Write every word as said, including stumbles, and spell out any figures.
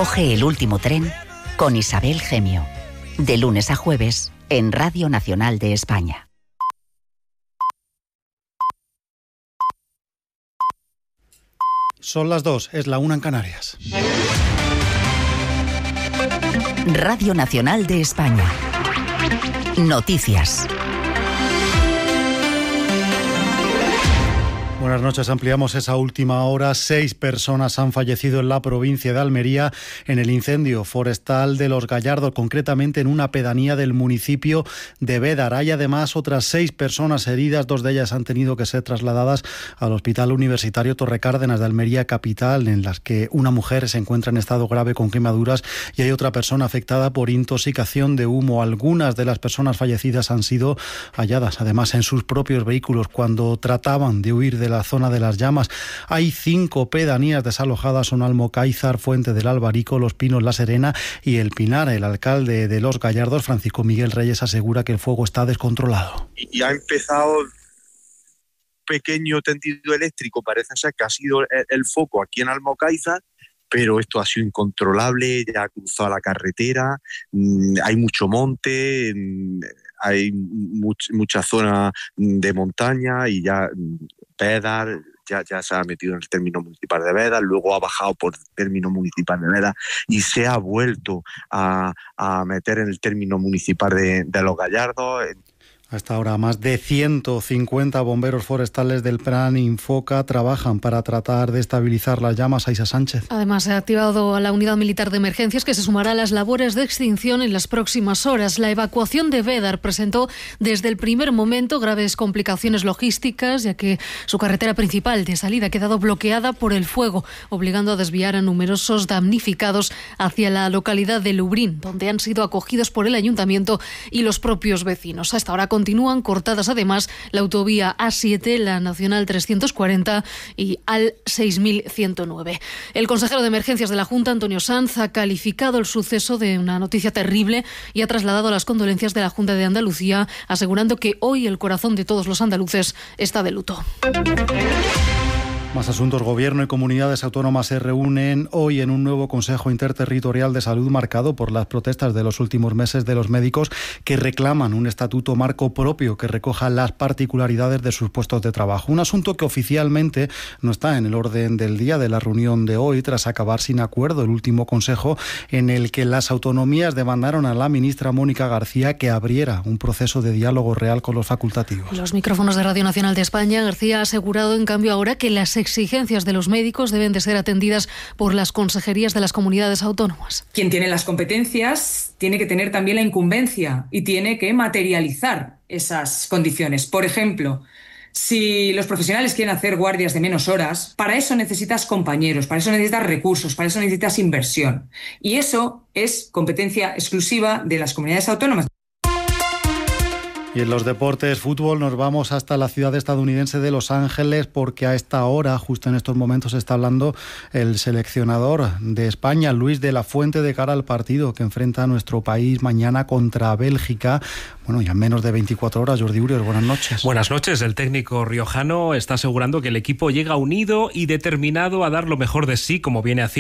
Coge el último tren con Isabel Gemio. De lunes a jueves en Radio Nacional de España. Son las dos, es la una en Canarias. Radio Nacional de España. Noticias. Buenas noches, ampliamos esa última hora. Seis personas han fallecido en la provincia de Almería en el incendio forestal de Los Gallardos, concretamente en una pedanía del municipio de Bédar. Hay además otras seis personas heridas, dos de ellas han tenido que ser trasladadas al Hospital Universitario Torre Cárdenas de Almería capital, en las que una mujer se encuentra en estado grave con quemaduras y hay otra persona afectada por intoxicación de humo. Algunas de las personas fallecidas han sido halladas además en sus propios vehículos cuando trataban de huir de la zona de las llamas. Hay cinco pedanías desalojadas: son Almocáizar, Fuente del Albarico, Los Pinos, La Serena y El Pinar. El alcalde de Los Gallardos, Francisco Miguel Reyes, asegura que el fuego está descontrolado. Y ha empezado pequeño tendido eléctrico, parece ser que ha sido el, el foco aquí en Almocáizar, pero esto ha sido incontrolable, ya ha cruzado la carretera, mmm, hay mucho monte, mmm, hay much, mucha zona de montaña y ya Bédar ya, ya se ha metido en el término municipal de Bédar, luego ha bajado por el término municipal de Bédar y se ha vuelto a, a meter en el término municipal de, de Los Gallardos. Hasta ahora, más de ciento cincuenta bomberos forestales del Plan Infoca trabajan para tratar de estabilizar las llamas. Aisa Sánchez. Además, se ha activado a la unidad militar de emergencias que se sumará a las labores de extinción en las próximas horas. La evacuación de Bédar presentó desde el primer momento graves complicaciones logísticas, ya que su carretera principal de salida ha quedado bloqueada por el fuego, obligando a desviar a numerosos damnificados hacia la localidad de Lubrín, donde han sido acogidos por el ayuntamiento y los propios vecinos. Hasta ahora continúan cortadas además la autovía A siete, la Nacional trescientos cuarenta y A L seis mil ciento nueve. El consejero de Emergencias de la Junta, Antonio Sanz, ha calificado el suceso de una noticia terrible y ha trasladado las condolencias de la Junta de Andalucía, asegurando que hoy el corazón de todos los andaluces está de luto. Más asuntos. Gobierno y comunidades autónomas se reúnen hoy en un nuevo Consejo Interterritorial de Salud marcado por las protestas de los últimos meses de los médicos que reclaman un estatuto marco propio que recoja las particularidades de sus puestos de trabajo. Un asunto que oficialmente no está en el orden del día de la reunión de hoy, tras acabar sin acuerdo el último Consejo en el que las autonomías demandaron a la ministra Mónica García que abriera un proceso de diálogo real con los facultativos. Los micrófonos de Radio Nacional de España, García ha asegurado en cambio ahora que las exigencias de los médicos deben de ser atendidas por las consejerías de las comunidades autónomas. Quien tiene las competencias tiene que tener también la incumbencia y tiene que materializar esas condiciones. Por ejemplo, si los profesionales quieren hacer guardias de menos horas, para eso necesitas compañeros, para eso necesitas recursos, para eso necesitas inversión. Y eso es competencia exclusiva de las comunidades autónomas. Y en los deportes, fútbol, nos vamos hasta la ciudad estadounidense de Los Ángeles, porque a esta hora, justo en estos momentos, está hablando el seleccionador de España, Luis de la Fuente, de cara al partido que enfrenta a nuestro país mañana contra Bélgica. Bueno, ya en menos de veinticuatro horas. Jordi Urios, buenas noches. Buenas noches. El técnico riojano está asegurando que el equipo llega unido y determinado a dar lo mejor de sí, como viene haciendo